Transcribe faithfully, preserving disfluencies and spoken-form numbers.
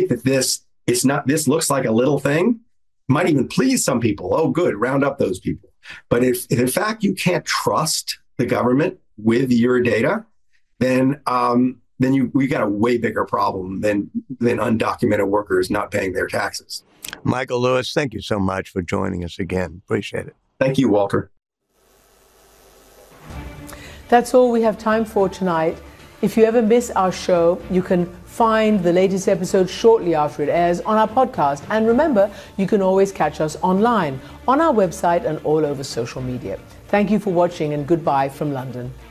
think that this, it's not, this looks like a little thing, might even please some people. Oh, good, round up those people. But if, if in fact you can't trust the government with your data, then um, then you we got a way bigger problem than than undocumented workers not paying their taxes. Michael Lewis, thank you so much for joining us again. Appreciate it. Thank you, Walter. That's all we have time for tonight. If you ever miss our show, you can find the latest episode shortly after it airs on our podcast. And remember, you can always catch us online, on our website and all over social media. Thank you for watching, and goodbye from London.